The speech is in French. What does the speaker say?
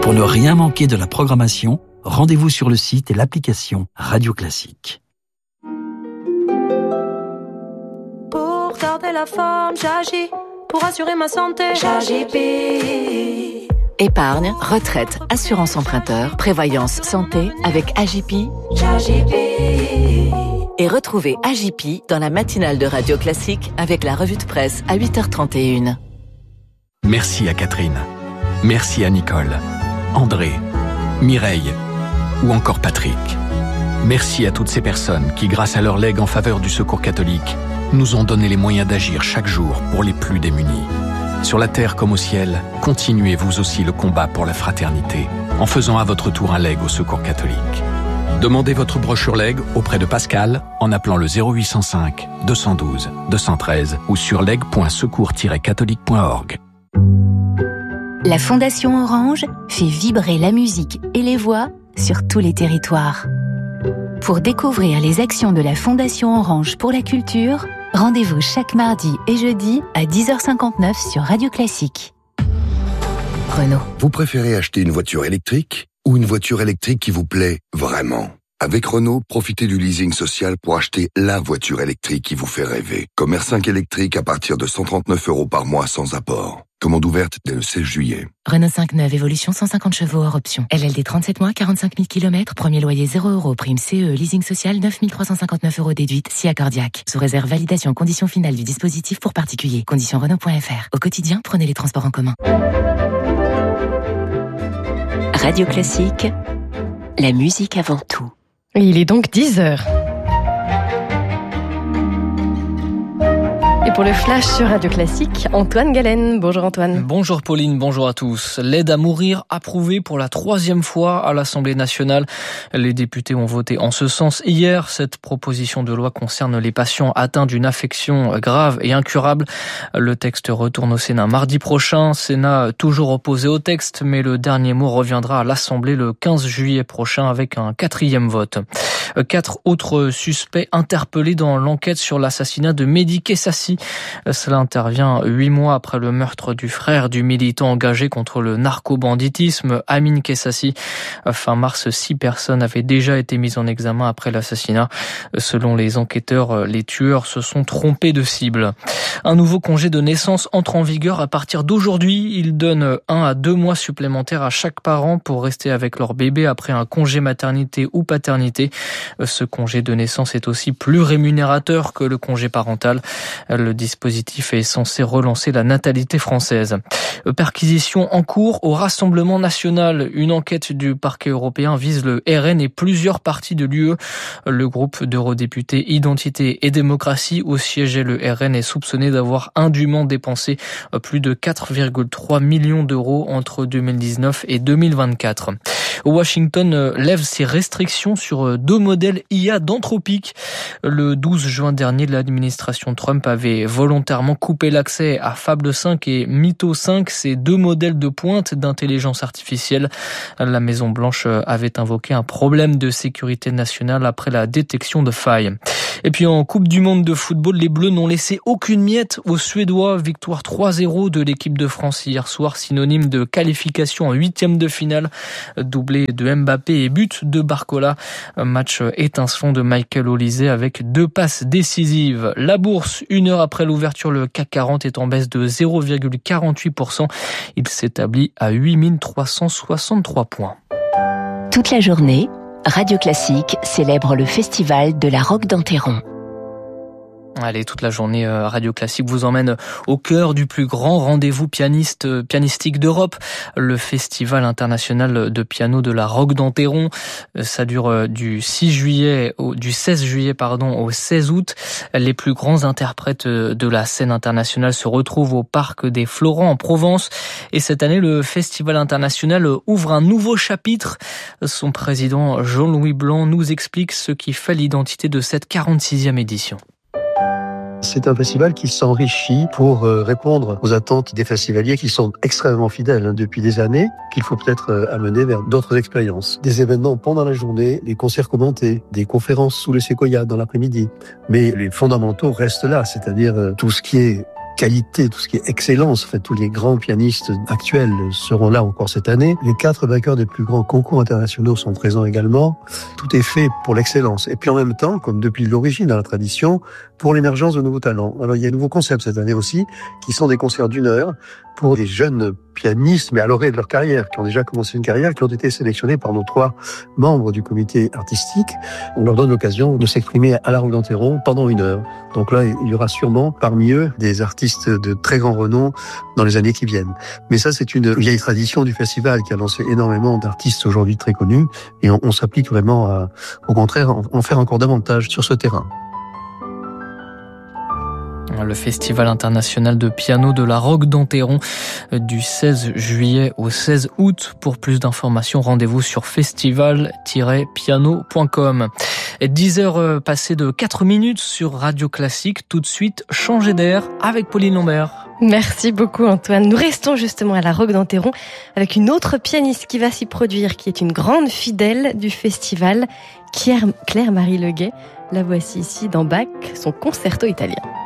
Pour ne rien manquer de la programmation, rendez-vous sur le site et l'application Radio Classique. Pour garder la forme, j'agis. Pour assurer ma santé, j'agis. Épargne, retraite, assurance emprunteur, prévoyance santé avec AJP. Et retrouvez AJP dans la matinale de Radio Classique avec la revue de presse à 8h31. Merci à Catherine. Merci à Nicole, André, Mireille ou encore Patrick. Merci à toutes ces personnes qui, grâce à leur legs en faveur du Secours catholique, nous ont donné les moyens d'agir chaque jour pour les plus démunis. Sur la terre comme au ciel, continuez vous aussi le combat pour la fraternité en faisant à votre tour un leg au Secours catholique. Demandez votre brochure leg auprès de Pascal en appelant le 0805 212 213 ou sur leg.secours-catholique.org. La Fondation Orange fait vibrer la musique et les voix sur tous les territoires. Pour découvrir les actions de la Fondation Orange pour la culture, rendez-vous chaque mardi et jeudi à 10h59 sur Radio Classique. Renault. Vous préférez acheter une voiture électrique ou une voiture électrique qui vous plaît vraiment ? Avec Renault, profitez du leasing social pour acheter la voiture électrique qui vous fait rêver. Comme R5 électrique à partir de 139 € par mois sans apport. Commande ouverte dès le 16 juillet. Renault 5 neuve, évolution 150 chevaux hors option. LLD 37 mois, 45 000 km, premier loyer 0 €, prime CE, leasing social 9 359 € déduite, si accordiaque. Sous réserve validation, conditions finales du dispositif pour particuliers. Conditions Renault.fr. Au quotidien, prenez les transports en commun. Radio Classique, la musique avant tout. Il est donc 10h. Et pour le flash sur Radio Classique, Antoine Galen. Bonjour Antoine. Bonjour Pauline, bonjour à tous. L'aide à mourir approuvée pour la 3e fois à l'Assemblée nationale. Les députés ont voté en ce sens hier. Cette proposition de loi concerne les patients atteints d'une affection grave et incurable. Le texte retourne au Sénat mardi prochain. Sénat toujours opposé au texte, mais le dernier mot reviendra à l'Assemblée le 15 juillet prochain avec un 4e vote. 4 autres suspects interpellés dans l'enquête sur l'assassinat de Mehdi Kessassi. Cela intervient 8 mois après le meurtre du frère du militant engagé contre le narco-banditisme, Amin Kessassi. Fin mars, 6 personnes avaient déjà été mises en examen après l'assassinat. Selon les enquêteurs, les tueurs se sont trompés de cible. Un nouveau congé de naissance entre en vigueur à partir d'aujourd'hui. Il donne 1 à 2 mois supplémentaires à chaque parent pour rester avec leur bébé après un congé maternité ou paternité. Ce congé de naissance est aussi plus rémunérateur que le congé parental. Le dispositif est censé relancer la natalité française. Perquisition en cours au Rassemblement national. Une enquête du parquet européen vise le RN et plusieurs partis de l'UE. Le groupe d'eurodéputés Identité et Démocratie où siégeait le RN est soupçonné d'avoir indûment dépensé plus de 4,3 millions d'euros entre 2019 et 2024. Washington lève ses restrictions sur 2 modèles IA d'Anthropic. Le 12 juin dernier, l'administration Trump avait volontairement coupé l'accès à Fable 5 et Mytho 5, ces 2 modèles de pointe d'intelligence artificielle. La Maison-Blanche avait invoqué un problème de sécurité nationale après la détection de failles. Et puis en Coupe du Monde de football, les Bleus n'ont laissé aucune miette aux Suédois. Victoire 3-0 de l'équipe de France hier soir, synonyme de qualification en 8e de finale. Doublé de Mbappé et but de Barcola. Match étincelant de Michael Olise avec 2 passes décisives. La bourse, 1 heure après l'ouverture, le CAC 40 est en baisse de 0,48%. Il s'établit à 8 363 points. Toute la journée, Radio Classique célèbre le festival de la Roque d'Enterron. Allez, toute la journée, Radio Classique vous emmène au cœur du plus grand rendez-vous pianistique d'Europe, le Festival international de piano de la Roque d'Enterron. Ça dure du 16 juillet au 16 août. Les plus grands interprètes de la scène internationale se retrouvent au Parc des Florents en Provence. Et cette année, le Festival international ouvre un nouveau chapitre. Son président Jean-Louis Blanc nous explique ce qui fait l'identité de cette 46e édition. C'est un festival qui s'enrichit pour répondre aux attentes des festivaliers qui sont extrêmement fidèles depuis des années, qu'il faut peut-être amener vers d'autres expériences. Des événements pendant la journée, des concerts commentés, des conférences sous le séquoia dans l'après-midi. Mais les fondamentaux restent là, c'est-à-dire tout ce qui est qualité, tout ce qui est excellence. En fait, tous les grands pianistes actuels seront là encore cette année. Les 4 vainqueurs des plus grands concours internationaux sont présents également. Tout est fait pour l'excellence. Et puis en même temps, comme depuis l'origine dans la tradition, pour l'émergence de nouveaux talents. Alors il y a de nouveaux concepts cette année aussi, qui sont des concerts d'1 heure pour des jeunes pianistes, mais à l'orée de leur carrière, qui ont déjà commencé une carrière, qui ont été sélectionnés par nos 3 membres du comité artistique. On leur donne l'occasion de s'exprimer à la Roque d'Enterron pendant 1 heure. Donc là, il y aura sûrement parmi eux des artistes de très grand renom dans les années qui viennent. Mais ça, c'est une vieille tradition du festival qui a lancé énormément d'artistes aujourd'hui très connus, et on s'applique vraiment à, au contraire, en faire encore davantage sur ce terrain. Le Festival international de piano de la Roque d'Enterron du 16 juillet au 16 août. Pour plus d'informations, rendez-vous sur festival-piano.com. 10 heures passées de 4 minutes sur Radio Classique. Tout de suite, changer d'air avec Pauline Lambert. Merci beaucoup Antoine. Nous restons justement à la Roque d'Enterron avec une autre pianiste qui va s'y produire, qui est une grande fidèle du festival, Claire-Marie Leguet. La voici ici dans Bach, son concerto italien.